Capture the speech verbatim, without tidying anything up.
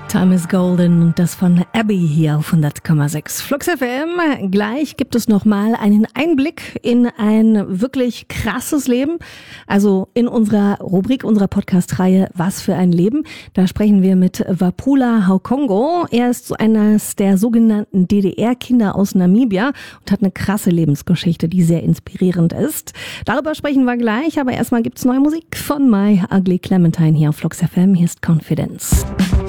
Time is Golden und das von Abby hier auf hundert Komma sechs Flux F M. Gleich gibt es nochmal einen Einblick in ein wirklich krasses Leben. Also in unserer Rubrik, unserer Podcast-Reihe Was für ein Leben. Da sprechen wir mit Wapula Haukongo. Er ist so eines der sogenannten D D R-Kinder aus Namibia und hat eine krasse Lebensgeschichte, die sehr inspirierend ist. Darüber sprechen wir gleich, aber erstmal gibt's neue Musik von My Ugly Clementine hier auf Flux F M. Hier ist Confidence.